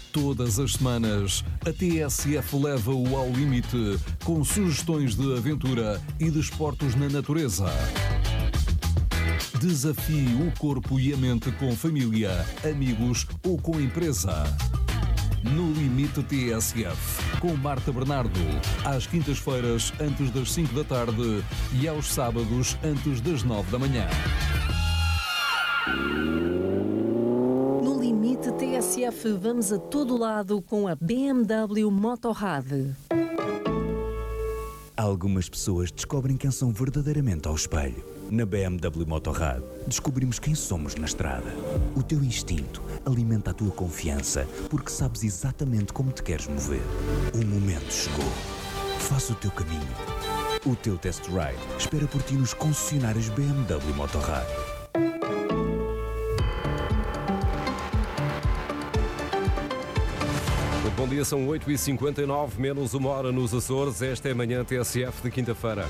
Todas as semanas, a TSF leva-o ao limite, com sugestões de aventura e desportos na natureza. Desafie o corpo e a mente com família, amigos ou com a empresa. No Limite TSF, com Marta Bernardo, às quintas-feiras antes das 5 da tarde e aos sábados antes das 9 da manhã. No Limite TSF, vamos a todo lado com a BMW Motorrad. Algumas pessoas descobrem quem são verdadeiramente ao espelho. Na BMW Motorrad, descobrimos quem somos na estrada. O teu instinto alimenta a tua confiança, porque sabes exatamente como te queres mover. O momento chegou. Faça o teu caminho. O teu test ride espera por ti nos concessionários BMW Motorrad. Bom dia, são 8h59, menos uma hora nos Açores. Esta é a manhã TSF de quinta-feira.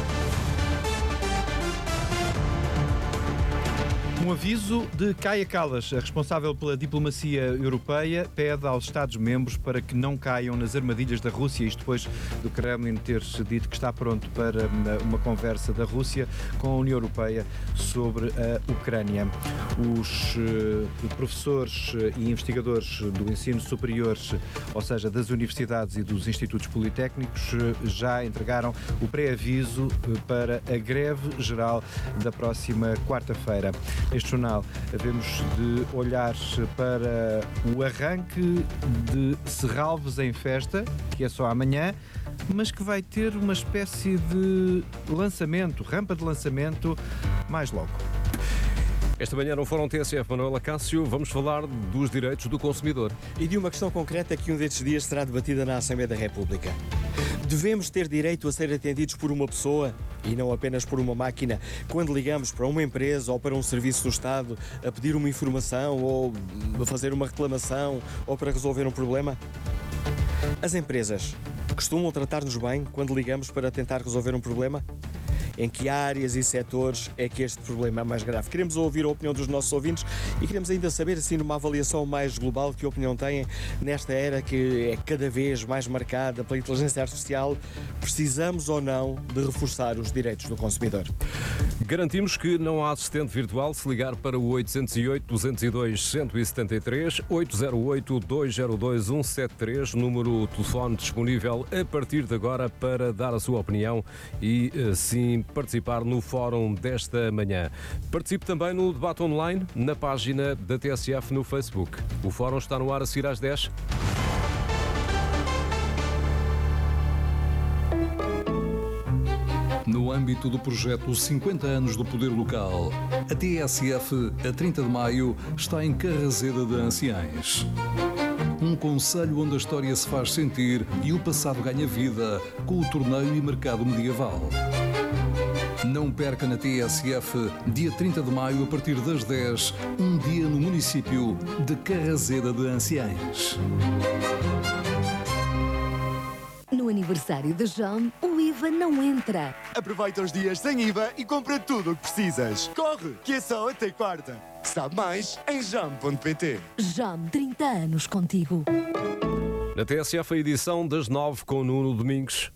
Um aviso de Kaja Kallas, a responsável pela diplomacia europeia, pede aos Estados-membros para que não caiam nas armadilhas da Rússia, isto depois do Kremlin ter dito que está pronto para uma conversa da Rússia com a União Europeia sobre a Ucrânia. Os professores e investigadores do ensino superior, ou seja, das universidades e dos institutos politécnicos, já entregaram o pré-aviso para a greve geral da próxima quarta-feira. Neste jornal havemos de olhar para o arranque de Serralves em Festa, que é só amanhã, mas que vai ter uma espécie de lançamento, rampa de lançamento, mais logo. Esta manhã no Fórum TSF, Manuela Cássio, vamos falar dos direitos do consumidor. E de uma questão concreta que um destes dias será debatida na Assembleia da República. Devemos ter direito a ser atendidos por uma pessoa e não apenas por uma máquina quando ligamos para uma empresa ou para um serviço do Estado a pedir uma informação ou a fazer uma reclamação ou para resolver um problema? As empresas costumam tratar-nos bem quando ligamos para tentar resolver um problema? Em que áreas e setores é que este problema é mais grave? Queremos ouvir a opinião dos nossos ouvintes e queremos ainda saber, assim, numa avaliação mais global, que opinião têm nesta era que é cada vez mais marcada pela inteligência artificial. Precisamos ou não de reforçar os direitos do consumidor? Garantimos que não há assistente virtual se ligar para o 808-202-173, 808-202-173, número de telefone disponível a partir de agora para dar a sua opinião e, sim, participar no fórum desta manhã. Participe também no debate online na página da TSF no Facebook. O fórum está no ar a seguir às 10. No âmbito do projeto 50 anos do Poder Local, a TSF, a 30 de maio, está em Carrazeda de Anciães. Um concelho onde a história se faz sentir e o passado ganha vida com o torneio e mercado medieval. Não perca na TSF, dia 30 de maio, a partir das 10, um dia no município de Carrazeda de Anciães. No aniversário de Jam, o IVA não entra. Aproveita os dias sem IVA e compra tudo o que precisas. Corre, que é só até quarta. Sabe mais em jam.pt. Jam, 30 anos contigo. Na TSF, a edição das 9 com Nuno Domingos.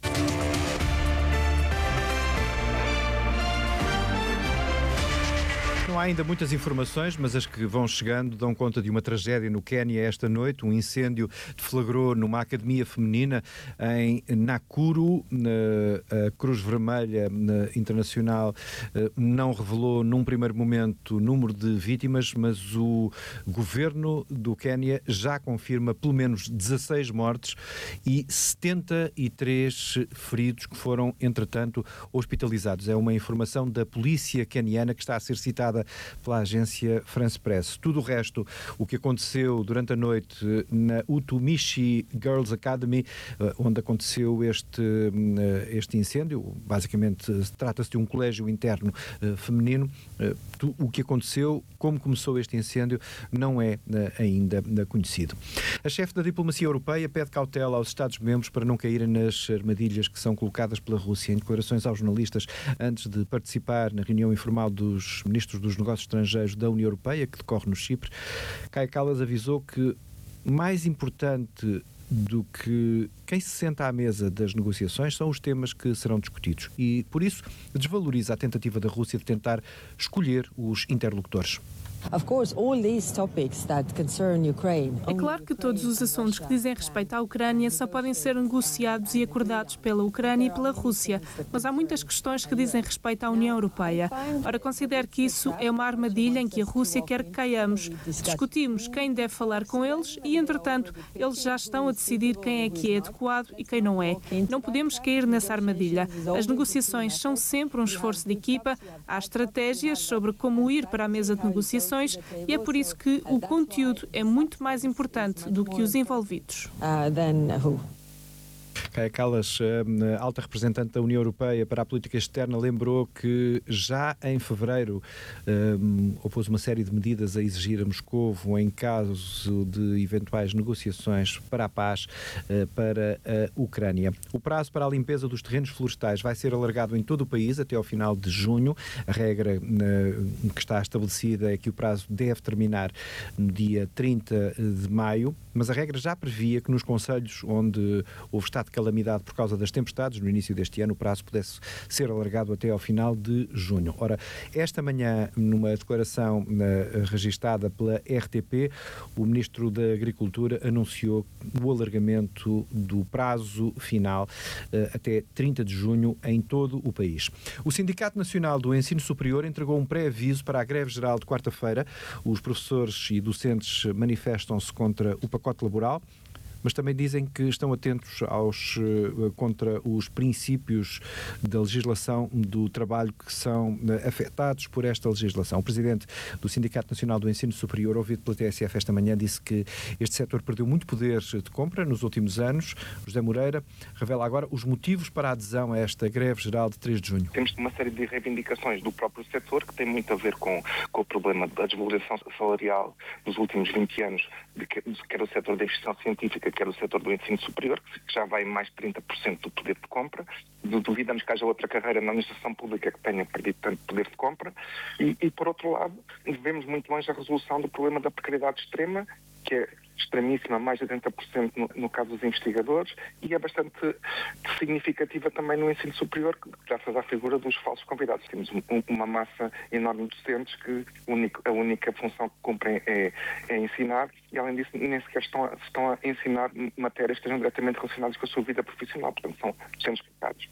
Não há ainda muitas informações, mas as que vão chegando dão conta de uma tragédia no Quénia esta noite. Um incêndio deflagrou numa academia feminina em Nakuru. A Cruz Vermelha Internacional não revelou num primeiro momento o número de vítimas, mas o governo do Quénia já confirma pelo menos 16 mortes e 73 feridos que foram, entretanto, hospitalizados. É uma informação da polícia queniana que está a ser citada pela agência France Press. Tudo o resto, o que aconteceu durante a noite na Utumishi Girls Academy, onde aconteceu este incêndio, basicamente trata-se de um colégio interno feminino. O que aconteceu, como começou este incêndio, não é ainda conhecido. A chefe da diplomacia europeia pede cautela aos Estados-membros para não caírem nas armadilhas que são colocadas pela Rússia. Em declarações aos jornalistas antes de participar na reunião informal dos ministros dos negócios estrangeiros da União Europeia, que decorre no Chipre, Kaja Kallas avisou que mais importante do que quem se senta à mesa das negociações são os temas que serão discutidos e, por isso, desvaloriza a tentativa da Rússia de tentar escolher os interlocutores. É claro que todos os assuntos que dizem respeito à Ucrânia só podem ser negociados e acordados pela Ucrânia e pela Rússia, mas há muitas questões que dizem respeito à União Europeia. Ora, considero que isso é uma armadilha em que a Rússia quer que caiamos. Discutimos quem deve falar com eles e, entretanto, eles já estão a decidir quem é que é adequado e quem não é. Não podemos cair nessa armadilha. As negociações são sempre um esforço de equipa, há estratégias sobre como ir para a mesa de negociações e é por isso que o conteúdo é muito mais importante do que os envolvidos. Kaja Kallas, alta representante da União Europeia para a política externa, lembrou que já em fevereiro opôs uma série de medidas a exigir a Moscovo em caso de eventuais negociações para a paz para a Ucrânia. O prazo para a limpeza dos terrenos florestais vai ser alargado em todo o país até ao final de junho. A regra que está estabelecida é que o prazo deve terminar no dia 30 de maio, mas a regra já previa que nos concelhos onde houve estado de calamidade por causa das tempestades, no início deste ano, o prazo pudesse ser alargado até ao final de junho. Ora, esta manhã, numa declaração registada pela RTP, o Ministro da Agricultura anunciou o alargamento do prazo final até 30 de junho em todo o país. O Sindicato Nacional do Ensino Superior entregou um pré-aviso para a greve geral de quarta-feira. Os professores e docentes manifestam-se contra o pacote laboral, mas também dizem que estão atentos contra os princípios da legislação do trabalho que são afetados por esta legislação. O presidente do Sindicato Nacional do Ensino Superior, ouvido pela TSF esta manhã, disse que este setor perdeu muito poder de compra nos últimos anos. José Moreira revela agora os motivos para a adesão a esta greve geral de 3 de junho. Temos uma série de reivindicações do próprio setor que tem muito a ver com o problema da desvalorização salarial dos últimos 20 anos, quer o setor da investigação científica, quer o setor do ensino superior, que já vai mais de 30% do poder de compra. Duvidamos que haja outra carreira na administração pública que tenha perdido tanto poder de compra. E por outro lado, vemos muito longe a resolução do problema da precariedade extrema, que é extremíssima, mais de 80% no caso dos investigadores, e é bastante significativa também no ensino superior, graças à figura dos falsos convidados. Temos uma massa enorme de docentes que a única função que cumprem é ensinar, e além disso nem sequer estão a ensinar matérias que estejam diretamente relacionadas com a sua vida profissional, portanto são docentes precados.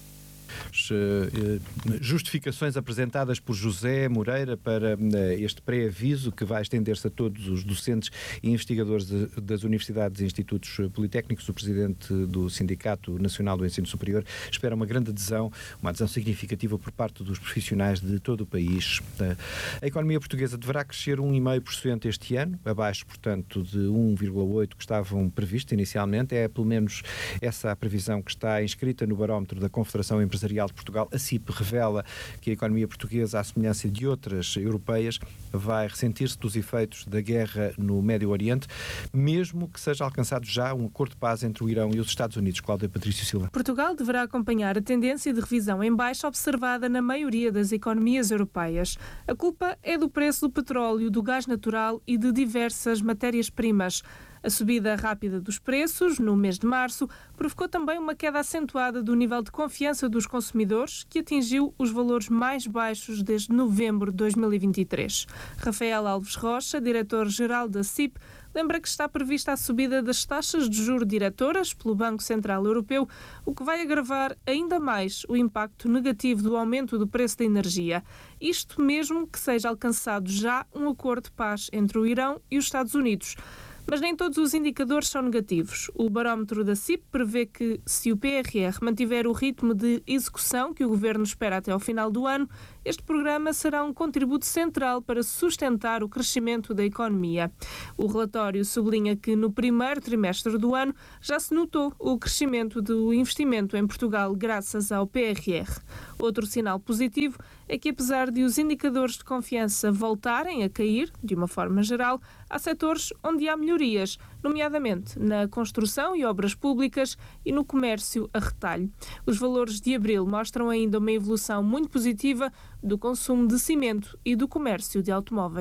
Justificações apresentadas por José Moreira para este pré-aviso que vai estender-se a todos os docentes e investigadores das universidades e institutos politécnicos. O presidente do Sindicato Nacional do Ensino Superior espera uma grande adesão, uma adesão significativa por parte dos profissionais de todo o país. A economia portuguesa deverá crescer 1,5% este ano, abaixo, portanto, de 1,8% que estavam previstos inicialmente. É pelo menos essa a previsão que está inscrita no barómetro da Confederação Empresarial de Portugal. A CIP revela que a economia portuguesa, à semelhança de outras europeias, vai ressentir-se dos efeitos da guerra no Médio Oriente, mesmo que seja alcançado já um acordo de paz entre o Irão e os Estados Unidos. Cláudia Patrício Silva. Portugal deverá acompanhar a tendência de revisão em baixa observada na maioria das economias europeias. A culpa é do preço do petróleo, do gás natural e de diversas matérias-primas. A subida rápida dos preços, no mês de março, provocou também uma queda acentuada do nível de confiança dos consumidores, que atingiu os valores mais baixos desde novembro de 2023. Rafael Alves Rocha, diretor-geral da CIP, lembra que está prevista a subida das taxas de juros diretoras pelo Banco Central Europeu, o que vai agravar ainda mais o impacto negativo do aumento do preço da energia. Isto mesmo que seja alcançado já um acordo de paz entre o Irão e os Estados Unidos. Mas nem todos os indicadores são negativos. O barómetro da CIP prevê que, se o PRR mantiver o ritmo de execução que o Governo espera até ao final do ano, este programa será um contributo central para sustentar o crescimento da economia. O relatório sublinha que, no primeiro trimestre do ano, já se notou o crescimento do investimento em Portugal graças ao PRR. Outro sinal positivo é que, apesar de os indicadores de confiança voltarem a cair, de uma forma geral, há setores onde há melhorias, nomeadamente na construção e obras públicas e no comércio a retalho. Os valores de abril mostram ainda uma evolução muito positiva do consumo de cimento e do comércio de automóveis.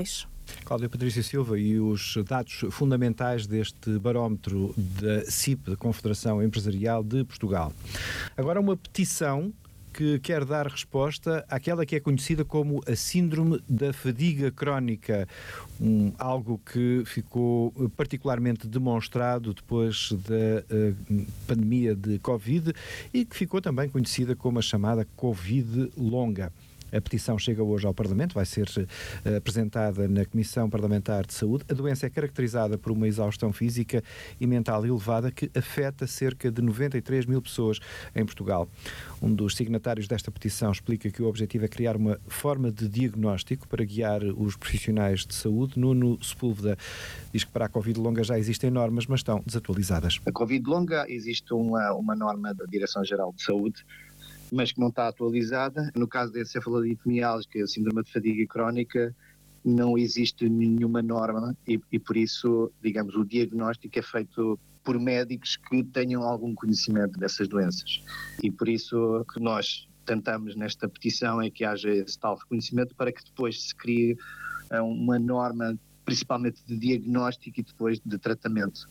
Cláudia Patrícia Silva, e os dados fundamentais deste barómetro da CIP, da Confederação Empresarial de Portugal. Agora, uma petição que quer dar resposta àquela que é conhecida como a síndrome da fadiga crónica, algo que ficou particularmente demonstrado depois da pandemia de Covid e que ficou também conhecida como a chamada Covid longa. A petição chega hoje ao Parlamento, vai ser apresentada na Comissão Parlamentar de Saúde. A doença é caracterizada por uma exaustão física e mental elevada que afeta cerca de 93 mil pessoas em Portugal. Um dos signatários desta petição explica que o objetivo é criar uma forma de diagnóstico para guiar os profissionais de saúde. Nuno Sepúlveda diz que para a Covid longa já existem normas, mas estão desatualizadas. A Covid longa existe uma norma da Direção-Geral de Saúde, mas que não está atualizada. No caso da encefalite miálgica, a síndrome de fadiga crónica, não existe nenhuma norma e por isso, digamos, o diagnóstico é feito por médicos que tenham algum conhecimento dessas doenças. E por isso o que nós tentamos nesta petição é que haja esse tal reconhecimento para que depois se crie uma norma, principalmente de diagnóstico e depois de tratamento.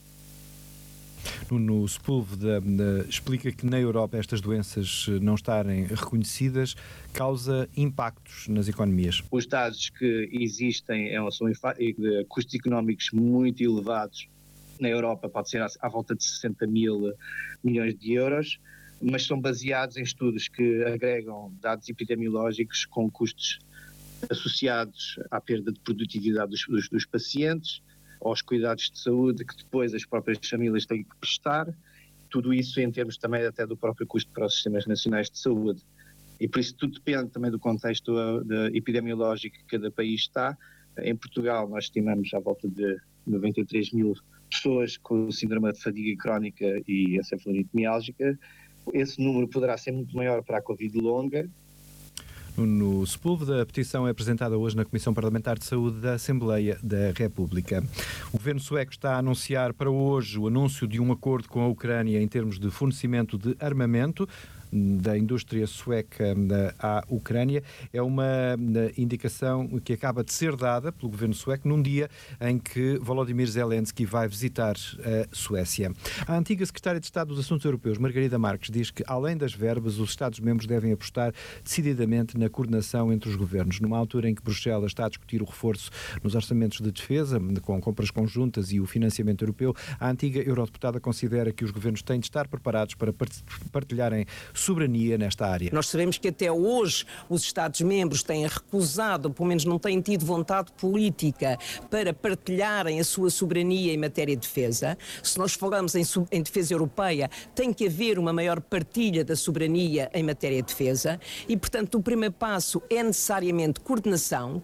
Nuno Sepúlveda explica que na Europa estas doenças não estarem reconhecidas causa impactos nas economias. Os dados que existem são de custos económicos muito elevados. Na Europa pode ser à volta de 60 mil milhões de euros, mas são baseados em estudos que agregam dados epidemiológicos com custos associados à perda de produtividade dos pacientes, aos cuidados de saúde que depois as próprias famílias têm que prestar, tudo isso em termos também até do próprio custo para os sistemas nacionais de saúde. E por isso tudo depende também do contexto epidemiológico que cada país está. Em Portugal nós estimamos à volta de 93 mil pessoas com síndrome de fadiga crónica e encefalite miálgica. Esse número poderá ser muito maior para a Covid longa. Nuno Sepúlveda, a petição é apresentada hoje na Comissão Parlamentar de Saúde da Assembleia da República. O governo sueco está a anunciar para hoje o anúncio de um acordo com a Ucrânia em termos de fornecimento de armamento da indústria sueca à Ucrânia. É uma indicação que acaba de ser dada pelo governo sueco num dia em que Volodymyr Zelensky vai visitar a Suécia. A antiga secretária de Estado dos Assuntos Europeus, Margarida Marques, diz que, além das verbas, os Estados-membros devem apostar decididamente na coordenação entre os governos. Numa altura em que Bruxelas está a discutir o reforço nos orçamentos de defesa, com compras conjuntas e o financiamento europeu, a antiga eurodeputada considera que os governos têm de estar preparados para partilharem soberania nesta área. Nós sabemos que até hoje os Estados-membros têm recusado, pelo menos não têm tido vontade política para partilharem a sua soberania em matéria de defesa. Se nós falamos em defesa europeia, tem que haver uma maior partilha da soberania em matéria de defesa e, portanto, o primeiro passo é necessariamente coordenação,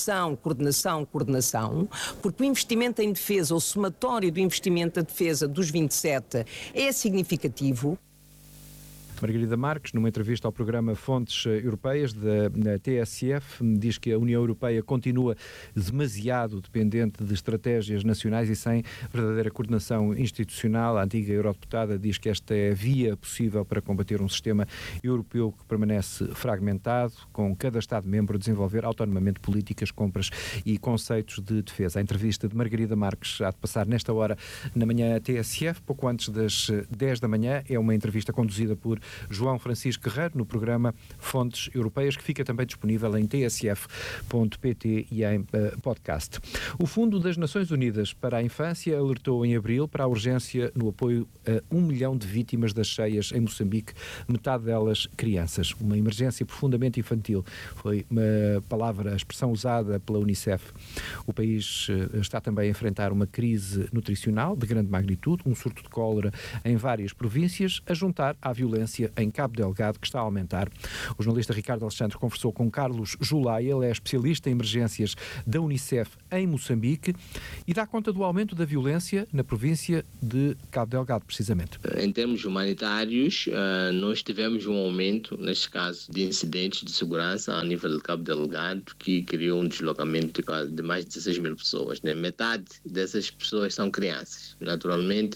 porque o investimento em defesa, o somatório do investimento da defesa dos 27 é significativo. Margarida Marques, numa entrevista ao programa Fontes Europeias da TSF, diz que a União Europeia continua demasiado dependente de estratégias nacionais e sem verdadeira coordenação institucional. A antiga eurodeputada diz que esta é a via possível para combater um sistema europeu que permanece fragmentado, com cada Estado-membro a desenvolver autonomamente políticas, compras e conceitos de defesa. A entrevista de Margarida Marques há de passar nesta hora na manhã TSF, pouco antes das 10 da manhã. É uma entrevista conduzida por João Francisco Guerreiro, no programa Fontes Europeias, que fica também disponível em tsf.pt e em podcast. O Fundo das Nações Unidas para a Infância alertou em abril para a urgência no apoio a 1 milhão de vítimas das cheias em Moçambique, metade delas crianças. Uma emergência profundamente infantil foi a expressão usada pela Unicef. O país está também a enfrentar uma crise nutricional de grande magnitude, um surto de cólera em várias províncias, a juntar à violência em Cabo Delgado, que está a aumentar. O jornalista Ricardo Alexandre conversou com Carlos Julay, ele é especialista em emergências da Unicef em Moçambique e dá conta do aumento da violência na província de Cabo Delgado, precisamente. Em termos humanitários, nós tivemos um aumento, neste caso, de incidentes de segurança a nível de Cabo Delgado, que criou um deslocamento de mais de 16 mil pessoas. Né? Metade dessas pessoas são crianças. Naturalmente,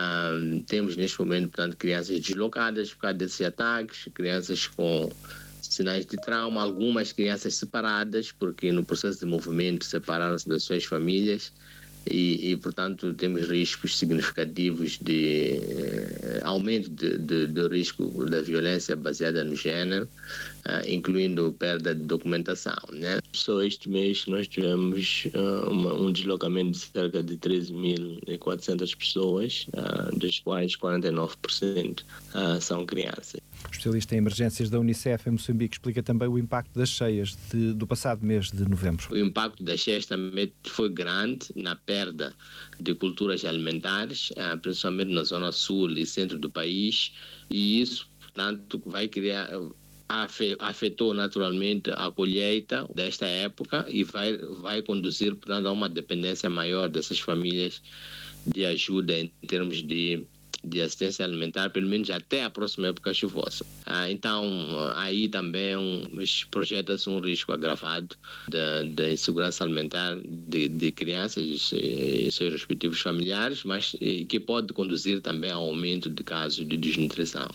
temos neste momento, portanto, crianças deslocadas por causa desses ataques, crianças com sinais de trauma, algumas crianças separadas, porque no processo de movimento separaram-se das suas famílias e portanto, temos riscos significativos de aumento do risco da violência baseada no género, incluindo perda de documentação, né? Só este mês nós tivemos um deslocamento de cerca de 13.400 pessoas, das quais 49% são crianças. O especialista em emergências da Unicef em Moçambique explica também o impacto das cheias do passado mês de novembro. O impacto das cheias também foi grande na perda de culturas alimentares, principalmente na zona sul e centro do país, e isso, portanto, vai criar... afetou naturalmente a colheita desta época e vai conduzir, portanto, a uma dependência maior dessas famílias de ajuda em termos de assistência alimentar, pelo menos até a próxima época chuvosa. Então, aí também projeta-se um risco agravado da insegurança alimentar de crianças e seus respectivos familiares, mas que pode conduzir também ao aumento de casos de desnutrição.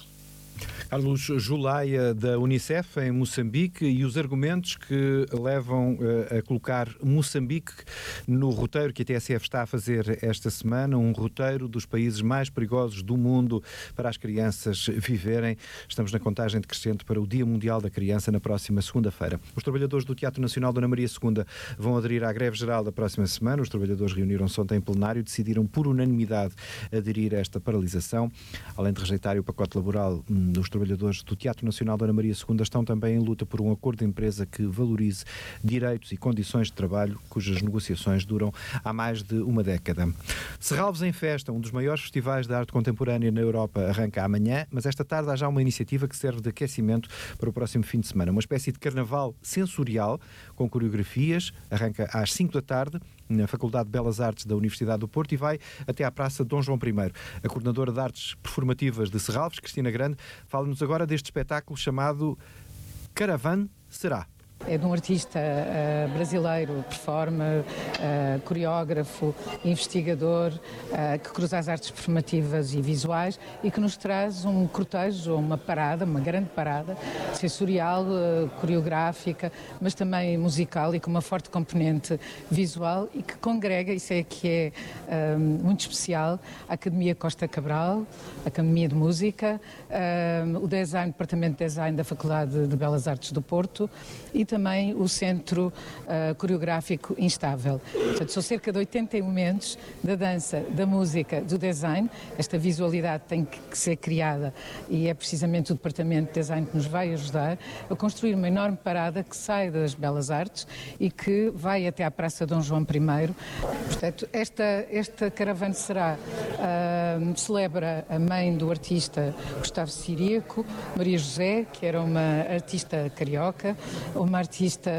Carlos Julaia, da Unicef, em Moçambique, e os argumentos que levam a colocar Moçambique no roteiro que a TSF está a fazer esta semana, um roteiro dos países mais perigosos do mundo para as crianças viverem. Estamos na contagem decrescente para o Dia Mundial da Criança na próxima segunda-feira. Os trabalhadores do Teatro Nacional Dona Maria II vão aderir à greve geral da próxima semana. Os trabalhadores reuniram-se ontem em plenário e decidiram por unanimidade aderir a esta paralisação. Além de rejeitarem o pacote laboral dos trabalhadores do Teatro Nacional Dona Maria II estão também em luta por um acordo de empresa que valorize direitos e condições de trabalho, cujas negociações duram há mais de uma década. Serralves em Festa, um dos maiores festivais de arte contemporânea na Europa, arranca amanhã, mas esta tarde há já uma iniciativa que serve de aquecimento para o próximo fim de semana. Uma espécie de carnaval sensorial, com coreografias, arranca às 5 da tarde, na Faculdade de Belas Artes da Universidade do Porto, e vai até à Praça Dom João I. A coordenadora de Artes Performativas de Serralves, Cristina Grande, fala-nos agora deste espetáculo chamado Caravan Será. É de um artista brasileiro, performer, coreógrafo, investigador, que cruza as artes performativas e visuais e que nos traz um cortejo, uma parada, uma grande parada, sensorial, coreográfica, mas também musical e com uma forte componente visual e que congrega, isso é que é muito especial, a Academia Costa Cabral, a Academia de Música, o Departamento de Design da Faculdade de Belas Artes do Porto e também o Centro Coreográfico Instável. Portanto, são cerca de 80 elementos da dança, da música, do design. Esta visualidade tem que ser criada e é precisamente o Departamento de Design que nos vai ajudar a construir uma enorme parada que sai das Belas Artes e que vai até à Praça Dom João I. Portanto, esta caravana celebra a mãe do artista Gustavo Ciríaco, Maria José, que era uma artista carioca, uma artista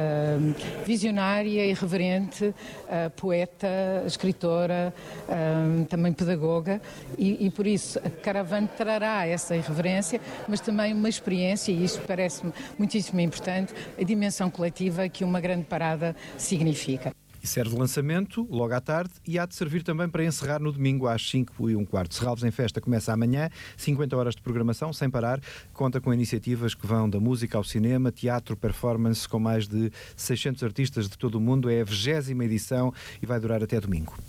visionária, irreverente, poeta, escritora, também pedagoga e por isso a caravana trará essa irreverência, mas também uma experiência, e isso parece-me muitíssimo importante, a dimensão coletiva que uma grande parada significa. Serve de lançamento logo à tarde e há de servir também para encerrar no domingo às 5h15. Serralves em Festa começa amanhã, 50 horas de programação sem parar, conta com iniciativas que vão da música ao cinema, teatro, performance, com mais de 600 artistas de todo o mundo. É a 20ª edição e vai durar até domingo.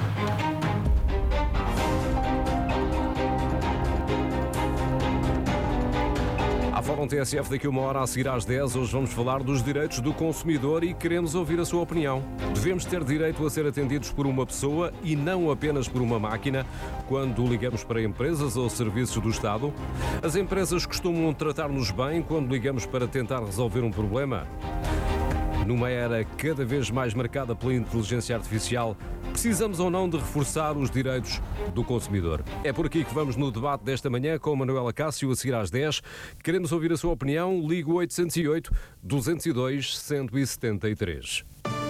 Fórum TSF daqui uma hora a seguir às 10. Hoje vamos falar dos direitos do consumidor e queremos ouvir a sua opinião. Devemos ter direito a ser atendidos por uma pessoa e não apenas por uma máquina quando ligamos para empresas ou serviços do Estado? As empresas costumam tratar-nos bem quando ligamos para tentar resolver um problema? Numa era cada vez mais marcada pela inteligência artificial, precisamos ou não de reforçar os direitos do consumidor? É por aqui que vamos no debate desta manhã com Manuela Cássio a seguir às 10. Queremos ouvir a sua opinião. Ligue 808-202-173.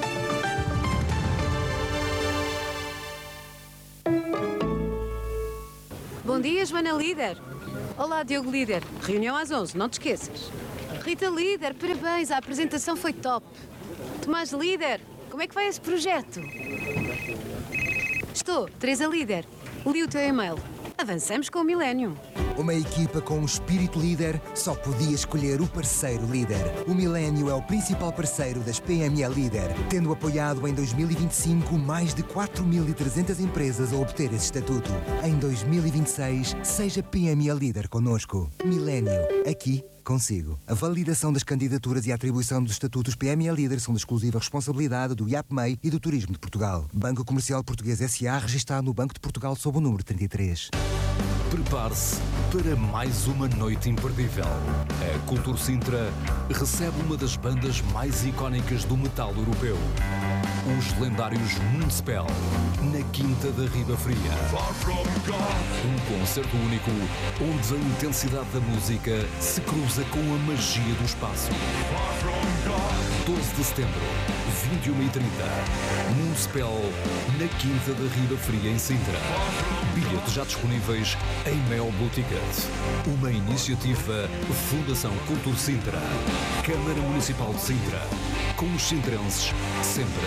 Bom dia, Joana Líder. Olá, Diogo Líder. Reunião às 11, não te esqueças. Rita Líder, parabéns, a apresentação foi top. Tomás Líder, como é que vai esse projeto? Estou, Teresa Líder. Li o teu e-mail. Avançamos com o Millennium. Uma equipa com um espírito líder só podia escolher o parceiro líder. O Milênio é o principal parceiro das PME Líder, tendo apoiado em 2025 mais de 4.300 empresas a obter esse estatuto. Em 2026, seja PME Líder connosco. Milênio, aqui consigo. A validação das candidaturas e a atribuição dos estatutos PME Líder são de exclusiva responsabilidade do IAPMEI e do Turismo de Portugal. Banco Comercial Português S.A. registado no Banco de Portugal sob o número 33. Prepare-se para mais uma noite imperdível. A Cultura Sintra recebe uma das bandas mais icónicas do metal europeu. Os lendários Moonspell, na Quinta da Riba Fria. Um concerto único, onde a intensidade da música se cruza com a magia do espaço. 12 de setembro, 21h30, Moonspell, na Quinta da Riba Fria, em Sintra. Bilhetes já disponíveis em Mel Blue Ticket. Uma iniciativa Fundação Cultura Sintra, Câmara Municipal de Sintra, com os sintrenses sempre.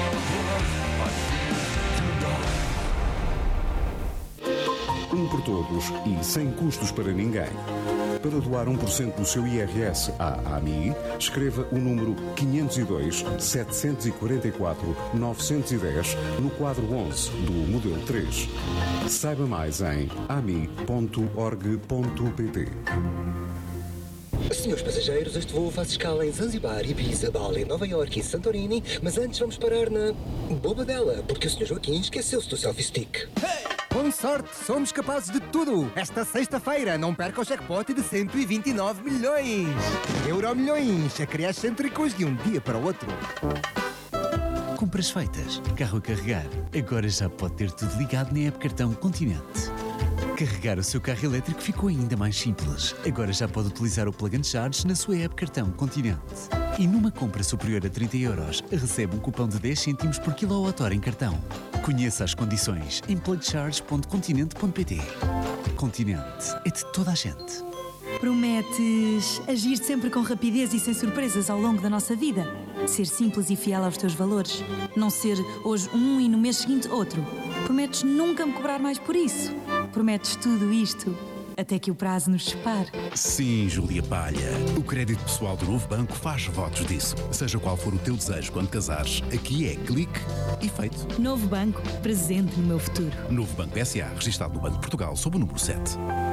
Um por todos e sem custos para ninguém. Para doar 1% do seu IRS à AMI, escreva o número 502 744 910 no quadro 11 do modelo 3. Saiba mais em ami.org.pt. Senhores passageiros, este voo faz escala em Zanzibar, Ibiza, Bali, Nova Iorque e Santorini, mas antes vamos parar na Bobadela, porque o Sr. Joaquim esqueceu-se do selfie stick. Com sorte, somos capazes de tudo! Esta sexta-feira, não perca o jackpot de 129 milhões! Euromilhões, acresce excêntricos de um dia para o outro. Compras feitas, carro a carregar. Agora já pode ter tudo ligado na app Cartão Continente. Carregar o seu carro elétrico ficou ainda mais simples. Agora já pode utilizar o Plug and Charge na sua app Cartão Continente. E numa compra superior a 30 euros, recebe um cupom de 10 cêntimos por kWh em cartão. Conheça as condições em plugcharge.continente.pt. Continente é de toda a gente. Prometes agir sempre com rapidez e sem surpresas ao longo da nossa vida? Ser simples e fiel aos teus valores? Não ser hoje um e no mês seguinte outro? Prometes nunca me cobrar mais por isso? Prometes tudo isto até que o prazo nos separe? Sim, Júlia Palha. O crédito pessoal do Novo Banco faz votos disso. Seja qual for o teu desejo quando casares, aqui é clique e feito. Novo Banco, presente no meu futuro. Novo Banco S.A., registado no Banco de Portugal, sob o número 7.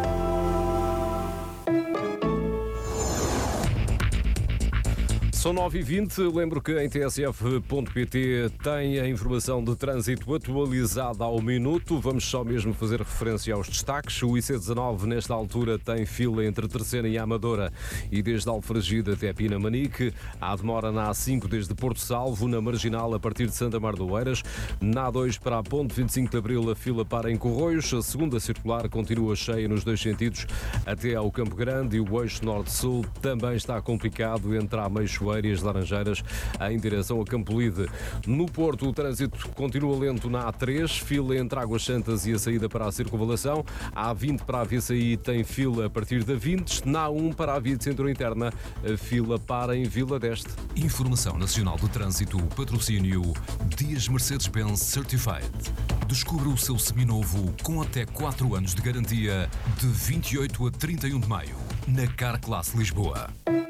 São 9h20, lembro que em tsf.pt tem a informação de trânsito atualizada ao minuto. Vamos só mesmo fazer referência aos destaques. O IC19 nesta altura tem fila entre Terceira e Amadora e desde Alfragide até Pinamanique. Há demora na A5 desde Porto Salvo, na Marginal a partir de Santa Mar do Oeiras. Na A2 para a Ponte 25 de Abril a fila para em Corroios. A segunda circular continua cheia nos dois sentidos até ao Campo Grande e o eixo norte-sul também está complicado entre a Meixoeira e as Laranjeiras em direção a Campolide. No Porto, o trânsito continua lento na A3, fila entre Águas Santas e a saída para a Circunvalação. A A20 para a VCI tem fila a partir da 20, na A1 para a Via de Centro Interna, a fila para em Vila d'Este. Informação Nacional de Trânsito, patrocínio Dias Mercedes-Benz Certified. Descubra o seu seminovo com até 4 anos de garantia de 28 a 31 de maio, na Carclass Lisboa.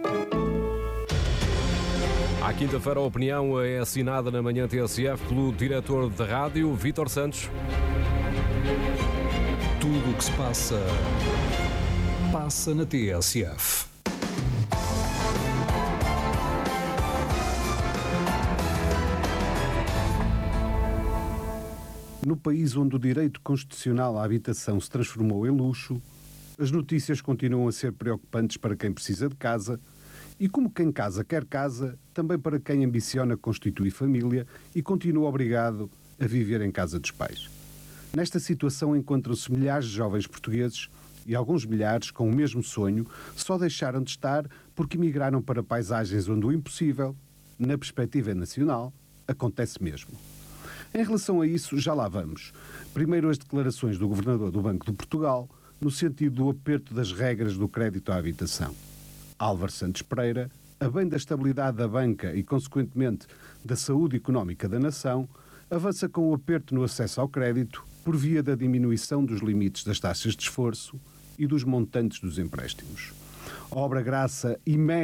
À quinta-feira, a opinião é assinada na manhã TSF pelo diretor da rádio, Vítor Santos. Tudo o que se passa, passa na TSF. No país onde o direito constitucional à habitação se transformou em luxo, as notícias continuam a ser preocupantes para quem precisa de casa e, como quem casa quer casa, também para quem ambiciona constituir família e continua obrigado a viver em casa dos pais. Nesta situação encontram-se milhares de jovens portugueses e alguns milhares com o mesmo sonho só deixaram de estar porque emigraram para paisagens onde o impossível, na perspectiva nacional, acontece mesmo. Em relação a isso, já lá vamos. Primeiro, as declarações do Governador do Banco de Portugal no sentido do aperto das regras do crédito à habitação. Álvaro Santos Pereira, a bem da estabilidade da banca e, consequentemente, da saúde económica da nação, avança com o aperto no acesso ao crédito por via da diminuição dos limites das taxas de esforço e dos montantes dos empréstimos. A obra graça e mérito